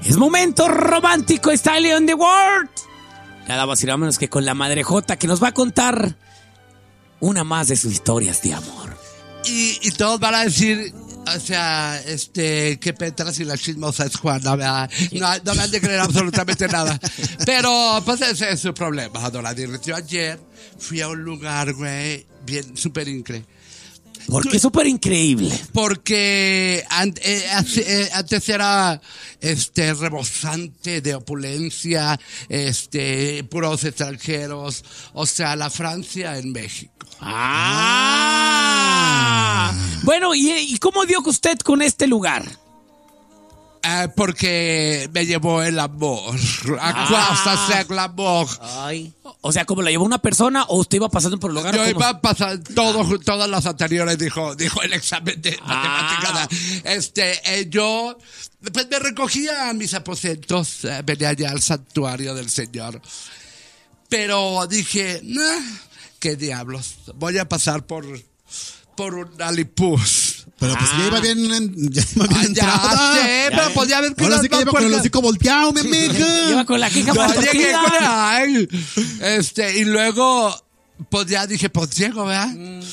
Es momento romántico, Style on the World. Nada más y nada menos que con la Madre Jota, que nos va a contar una más de sus historias de amor. Y todos van a decir, o sea, que Petras y la chismosa es Juana, ¿verdad? No me han de creer absolutamente nada. Pero, pues ese es su problema, Don Adirris. Yo ayer fui a un lugar, güey, bien, súper increíble. ¿Por qué súper increíble? Porque antes era rebosante de opulencia, puros extranjeros, o sea, la Francia en México. Bueno, ¿y cómo dio usted con este lugar? Porque me llevó el amor. El amor. Ay. O sea, ¿cómo la llevó una persona o usted iba pasando por el lugar? Yo iba pasando todas las anteriores, dijo el examen de matemáticas. Yo, pues me recogía a mis aposentos, venía allá al santuario del Señor. Pero dije, qué diablos, voy a pasar por un alipuz. Pero pues ya iba bien entrada. Pero podía haber que ahora sí que lleva con el hocico volteado, mi amiga. Lleva con la queja más torcida. Y luego, pues ya dije, pues llego, ¿verdad?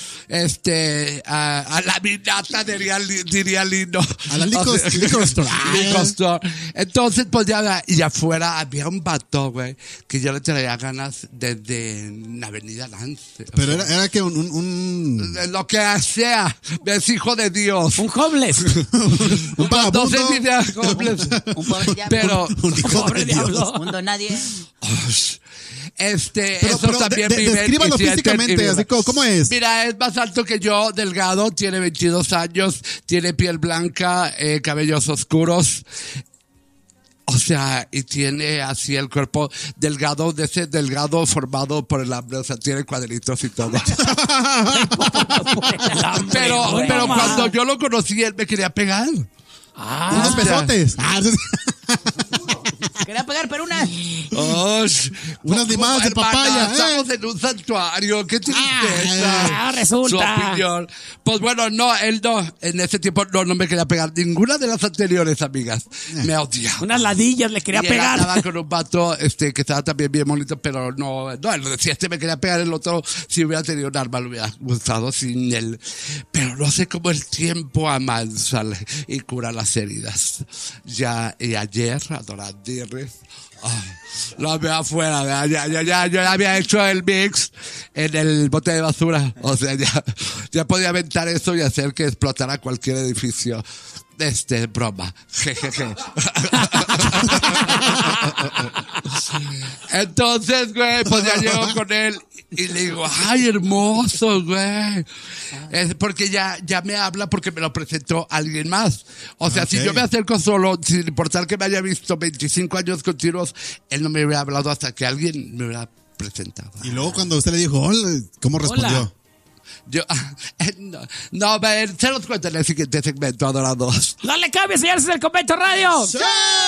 A la minata diría Lino. A la liquor store. Entonces, pues ya, y afuera había un vato, güey, que yo le traía ganas desde la avenida Lance. Pero era que un lo que sea, es hijo de Dios. Un homeless. un vagabundo. No sé si sea homeless. Un pobre diablo. Pero, Un pobre diablo. Un don nadie. Eso también vive. Descríbalo físicamente, así ¿cómo es? Mira, es más alto que yo, delgado, tiene 22 años, tiene piel blanca, cabellos oscuros. O sea, y tiene así el cuerpo delgado, de ese delgado formado por el hambre, o sea, tiene cuadritos y todo. pero cuando yo lo conocí, él me quería pegar. Unos besotes. Quería pegar, pero unas limadas de papaya. Estamos en un santuario. Qué tristeza. Resulta. Su opinión. Pues bueno, no, él no. En ese tiempo no me quería pegar. Ninguna de las anteriores amigas me odiaba. Unas ladillas le quería pegar. Estaba con un vato que estaba también bien bonito, pero no, él decía, me quería pegar, el otro, si hubiera tenido un arma, lo hubiera gustado sin él. Pero no sé cómo el tiempo amansa y cura las heridas. Y ayer, Adoradí, lo veo afuera, yo ya había hecho el mix en el bote de basura, o sea, ya podía aventar eso y hacer que explotara cualquier edificio. Broma. Jejeje. Entonces, güey, pues ya llego con él y le digo, ay, hermoso, güey. Porque ya me habla porque me lo presentó alguien más. O sea, si yo me acerco solo, sin importar que me haya visto 25 años continuos, él no me hubiera hablado hasta que alguien me hubiera presentado. Y luego cuando usted le dijo, hola, ¿cómo respondió? Hola. Yo, no, se los cuento en el siguiente segmento, adorados. ¡No le cambies, señores del Convento Radio! ¡Sí!